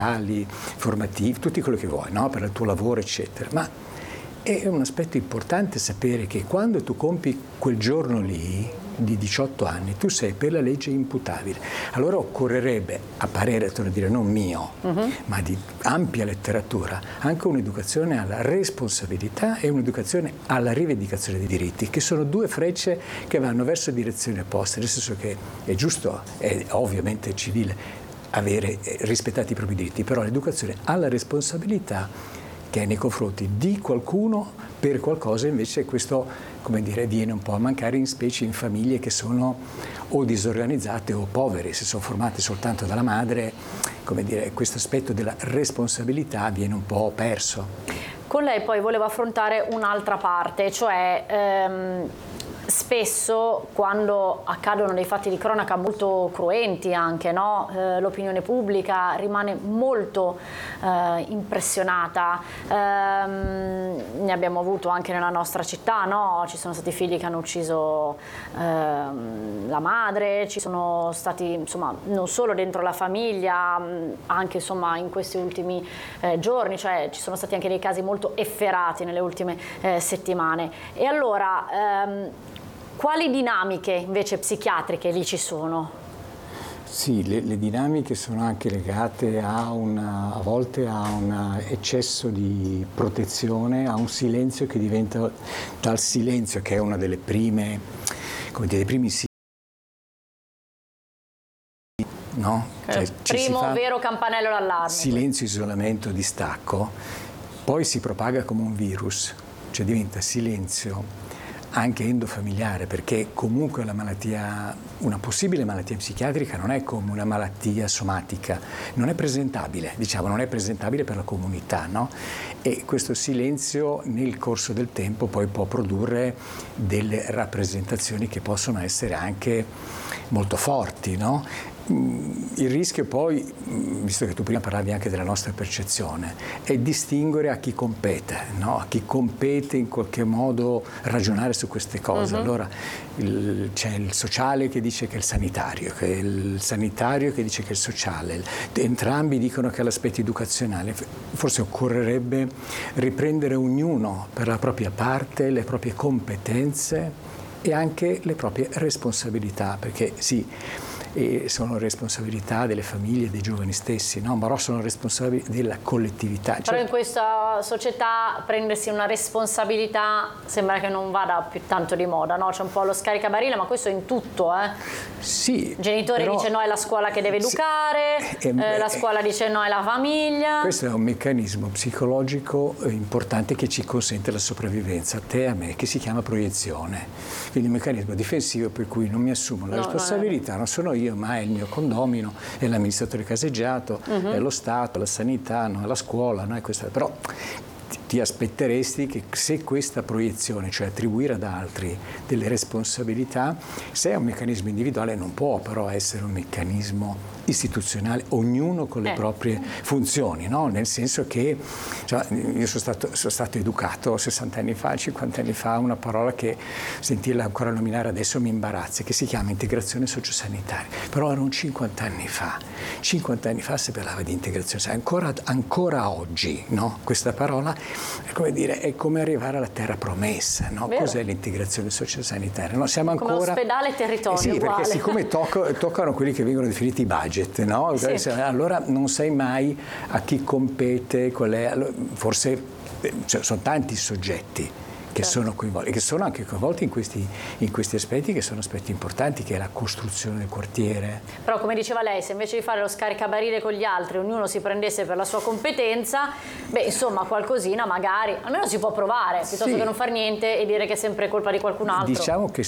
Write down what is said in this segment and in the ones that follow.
formativi, tutti quello che vuoi, no? Per il tuo lavoro, eccetera. Ma è un aspetto importante sapere che quando tu compi quel giorno lì, di 18 anni, tu sei per la legge imputabile. Allora occorrerebbe, a parere, torno a dire, non mio, ma di ampia letteratura, anche un'educazione alla responsabilità e un'educazione alla rivendicazione dei diritti, che sono due frecce che vanno verso direzioni opposte, nel senso che è giusto, è ovviamente civile avere rispettati i propri diritti, però l'educazione alla responsabilità che è nei confronti di qualcuno per qualcosa, invece questo, come dire, viene un po' a mancare in specie in famiglie che sono o disorganizzate o povere, se sono formate soltanto dalla madre, come dire, questo aspetto della responsabilità viene un po' perso. Con lei poi volevo affrontare un'altra parte, cioè spesso quando accadono dei fatti di cronaca molto cruenti anche, no? L'opinione pubblica rimane molto impressionata, ne abbiamo avuto anche nella nostra città, no? Ci sono stati figli che hanno ucciso la madre, ci sono stati, insomma, non solo dentro la famiglia, anche insomma in questi ultimi giorni, cioè ci sono stati anche dei casi molto efferati nelle ultime settimane. E allora quali dinamiche invece psichiatriche lì ci sono? Sì, le dinamiche sono anche legate a volte a un eccesso di protezione, a un silenzio che diventa, dal silenzio che è una delle prime, come dire, dei primi no? Cioè, primo vero campanello d'allarme. Silenzio, isolamento, distacco, poi si propaga come un virus, cioè diventa silenzio anche endofamiliare, perché comunque una possibile malattia psichiatrica non è come una malattia somatica, non è presentabile, diciamo, non è presentabile per la comunità, no? E questo silenzio nel corso del tempo poi può produrre delle rappresentazioni che possono essere anche molto forti, no? Il rischio poi, visto che tu prima parlavi anche della nostra percezione, è distinguere a chi compete, no? A chi compete in qualche modo ragionare su queste cose. Allora c'è il sociale che dice che è il sanitario che dice che è il sociale, entrambi dicono che è l'aspetto educazionale. Forse occorrerebbe riprendere ognuno per la propria parte le proprie competenze e anche le proprie responsabilità, perché sì, sono responsabilità delle famiglie, dei giovani stessi, no? Ma sono responsabili della collettività. Però in questa società prendersi una responsabilità sembra che non vada più tanto di moda, no? C'è un po' lo scaricabarile, ma questo in tutto, Sì. Il genitore dice no, è la scuola che deve educare, la scuola dice no, è la famiglia. Questo è un meccanismo psicologico importante che ci consente la sopravvivenza, a te e a me, che si chiama proiezione. Quindi un meccanismo difensivo per cui non mi assumo la responsabilità, non sono io, ma è il mio condomino, è l'amministratore caseggiato, è lo Stato, la sanità, no? È la scuola, no? È questa. Però ti aspetteresti che se questa proiezione, cioè attribuire ad altri delle responsabilità, se è un meccanismo individuale non può però essere un meccanismo istituzionale, ognuno con le proprie funzioni, no? Nel senso che cioè, io sono stato educato 60 anni fa, 50 anni fa, una parola che sentirla ancora nominare adesso mi imbarazza, che si chiama integrazione sociosanitaria, però erano 50 anni fa si parlava di integrazione, ancora oggi, no? Questa parola è come dire, è come arrivare alla terra promessa, no? Cos'è l'integrazione sociosanitaria? No, siamo ancora come ospedale e territorio, sì, uguale. Perché siccome toccano quelli che vengono definiti budget, no? Sì. Allora non sai mai a chi compete, qual è, allora, forse sono tanti soggetti che sono coinvolti, che sono anche coinvolti in questi aspetti, che sono aspetti importanti, che è la costruzione del quartiere. Però come diceva lei, se invece di fare lo scaricabarile con gli altri ognuno si prendesse per la sua competenza, beh insomma qualcosina magari, almeno si può provare, piuttosto che non far niente e dire che è sempre colpa di qualcun altro. Diciamo che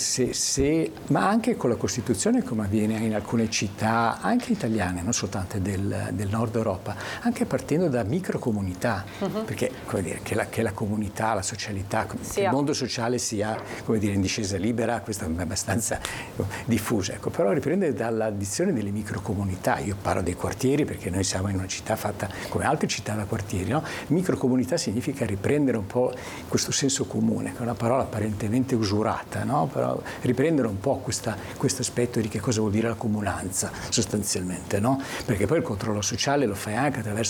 ma anche con la Costituzione, come avviene in alcune città, anche italiane, non soltanto del nord Europa, anche partendo da microcomunità, perché come dire, che la comunità, la socialità, che il mondo sociale sia, come dire, in discesa libera, questo è abbastanza diffuso, ecco. Però riprende dalla dizione delle microcomunità. Io parlo dei quartieri perché noi siamo in una città fatta come altre città da quartieri, no? Microcomunità significa riprendere un po' questo senso comune, che è una parola apparentemente usurata, no? Però riprendere un po' questo aspetto di che cosa vuol dire la comunanza sostanzialmente, no? Perché poi il controllo sociale lo fai anche attraverso